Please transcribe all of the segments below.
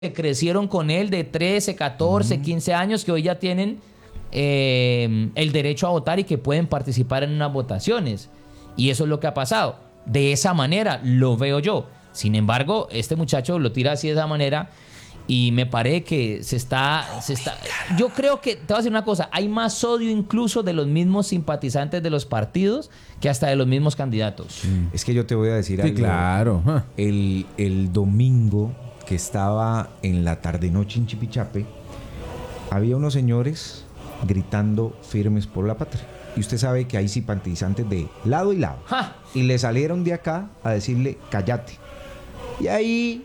que crecieron con él de 13, 14, 15 años, que hoy ya tienen el derecho a votar y que pueden participar en unas votaciones. Y eso es lo que ha pasado. De esa manera lo veo yo. Sin embargo, este muchacho lo tira así de esa manera y me parece que se está... Yo creo que, te voy a decir una cosa, hay más odio incluso de los mismos simpatizantes de los partidos que hasta de los mismos candidatos. Es que yo te voy a decir Sí, algo. claro. El domingo que estaba en la tarde-noche en Chipichape, había unos señores gritando firmes por la patria. Y usted sabe que hay simpatizantes de lado y lado. ¡Ja! Y le salieron de acá a decirle, cállate. Y ahí,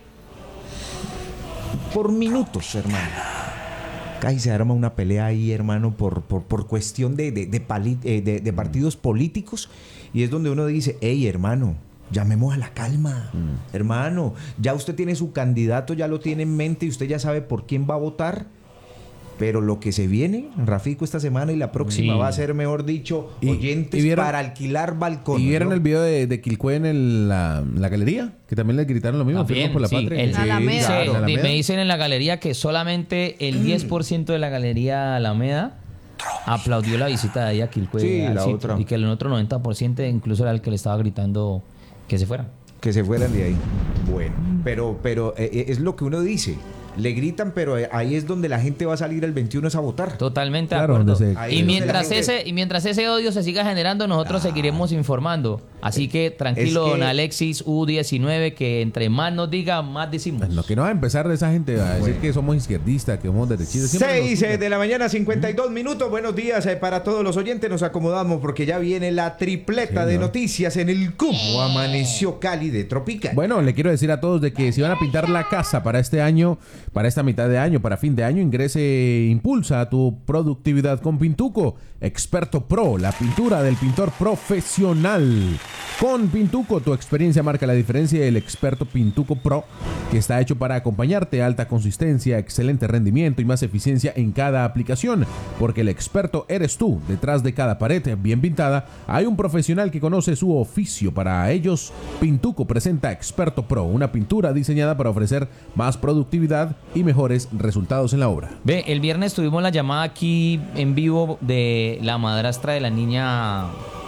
por minutos, hermano, casi se arma una pelea ahí, hermano, por cuestión de partidos políticos. Y es donde uno dice, hey, hermano, llamemos a la calma. Hermano, ya usted tiene su candidato, ya lo tiene en mente y usted ya sabe por quién va a votar. Pero lo que se viene, Rafico, esta semana y la próxima Sí. va a ser, mejor dicho, oyentes para alquilar balcones. ¿Y vieron ¿no? el video de Quilcué en la galería? Que también le gritaron lo mismo, También, firme por la sí, patria. el- En Alameda. sí, Claro, en Alameda. me dicen en la galería que solamente el 10% de la galería Alameda aplaudió la visita de ella Quilcué Sí, al la sitio, otra. y que el otro 90% incluso era el que le estaba gritando que se fuera. Que se fueran de ahí. Bueno, pero es lo que uno dice. Le gritan, pero ahí es donde la gente va a salir el 21 a votar. Totalmente Claro, de acuerdo. donde se- Ahí Y es donde mientras la gente- mientras ese odio se siga generando, nosotros seguiremos informando. Así que tranquilo, Es que- don Alexis U19, que entre más nos diga, más decimos. Lo que no va a empezar de esa gente a decir que somos izquierdistas, que somos derechistas. siempre 6 nos- de la mañana, 52 minutos. Buenos días para todos los oyentes. Nos acomodamos porque ya viene la tripleta de noticias en el Cubo. Amaneció Cali de Tropical. Bueno, le quiero decir a todos de que si van a pintar la casa para este año, para esta mitad de año, para fin de año, impulsa tu productividad con Pintuco, experto pro, la pintura del pintor profesional. Con Pintuco, tu experiencia marca la diferencia. El experto Pintuco Pro, que está hecho para acompañarte, alta consistencia, excelente rendimiento y más eficiencia en cada aplicación, porque el experto eres tú. Detrás de cada pared bien pintada hay un profesional que conoce su oficio. Para ellos, Pintuco presenta Experto Pro, una pintura diseñada para ofrecer más productividad y mejores resultados en la obra. Ve, el viernes tuvimos la llamada aquí en vivo de la madrastra de la niña.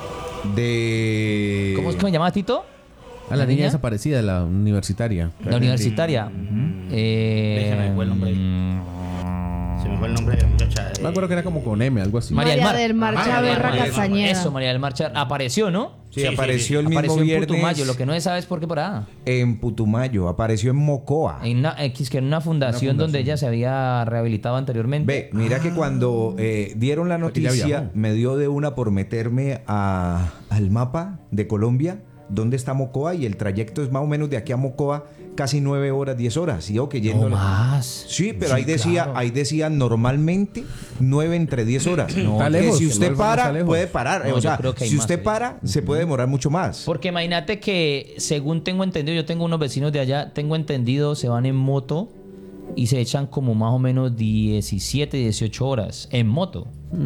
De... ¿Cómo es que me llama, Tito? A la niña desaparecida de la universitaria. La universitaria. Déjame, fue el nombre. Se me fue el nombre de la muchacha. Me acuerdo que era como con M, algo así. María del Mar. del Mar María Chaverra del Mar. Castañeda. Eso, María del Mar Chaverra. Apareció, ¿no? Sí, Sí, apareció el mismo Apareció en viernes Putumayo. Lo que no se sabe es por qué porada. en Putumayo. Apareció en Mocoa. En una fundación donde ella se había rehabilitado anteriormente. Ve, mira que cuando dieron la ya noticia, viajó. me dio de una por meterme al mapa de Colombia, dónde está Mocoa, y el trayecto es más o menos de aquí a Mocoa, casi 9 horas, 10 horas. Y yo que yendo... No más. Sí, pero ahí decía normalmente 9 entre 10 horas. Está Que lejos, si que usted igual está para, lejos. puede parar. No, o yo sea, creo que hay si más, usted sí. para, se puede demorar mucho más. Porque imagínate que, según tengo entendido, yo tengo unos vecinos de allá, tengo entendido, se van en moto y se echan como más o menos 17, 18 horas en moto.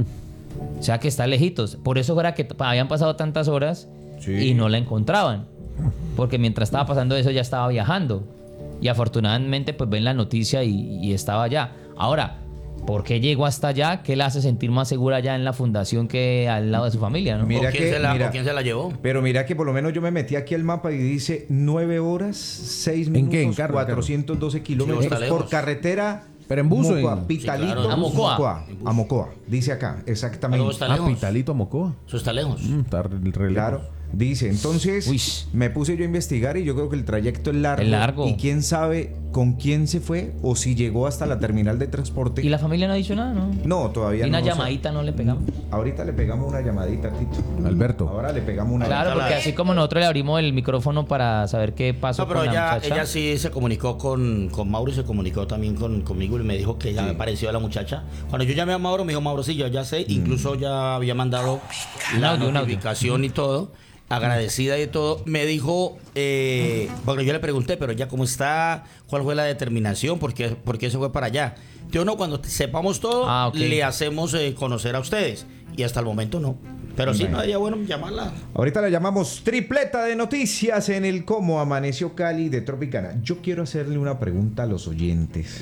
O sea que está lejitos. Por eso era que habían pasado tantas horas y no la encontraban. Porque mientras estaba pasando eso ya estaba viajando. Y afortunadamente pues ven la noticia y estaba allá. Ahora, ¿por qué llegó hasta allá? ¿Qué la hace sentir más segura allá en la fundación que al lado de su familia, no? Mira ¿O quién, que- se la, mira. o quién se la llevó? Pero mira que por lo menos yo me metí aquí al mapa y dice 9 horas, 6 ¿En minutos, qué? ¿En carro? 412 kilómetros está lejos. por carretera. Pero en bus o Mocoa, en- Pitalito, Sí, claro. A Mocoa. A Mocoa, dice acá, Pero exactamente. está Ah, lejos. Pitalito a Mocoa. Eso está lejos. Está re lejos. Claro, dice. Entonces Uy. me puse yo a investigar y yo creo que el trayecto es largo. Es largo. Y quién sabe con quién se fue o si llegó hasta la terminal de transporte. ¿Y la familia no ha dicho nada, no? No, todavía Y no. una o sea, llamadita no le pegamos. ahorita le pegamos una llamadita, Tito. Alberto. Ahora le pegamos una Claro, llamadita. porque así como nosotros le abrimos el micrófono para saber qué pasó No, pero con la ella, muchacha. ella sí se comunicó con Mauro y se comunicó también conmigo y me dijo que ya Sí. me pareció a la muchacha. Cuando yo llamé a Mauro, me dijo, Mauro, sí, yo ya sé. Incluso ya había mandado la audio, un audio. notificación y todo. Agradecida y todo. Me dijo, porque yo le pregunté, pero ya cómo está, cuál fue la determinación, por qué se fue para allá. Yo no, cuando sepamos todo, Ah, ok. le hacemos conocer a ustedes. Y hasta el momento no. Pero sí, no sería bueno llamarla. Ahorita la llamamos tripleta de noticias en el Cómo Amaneció Cali de Tropicana. Yo quiero hacerle una pregunta a los oyentes.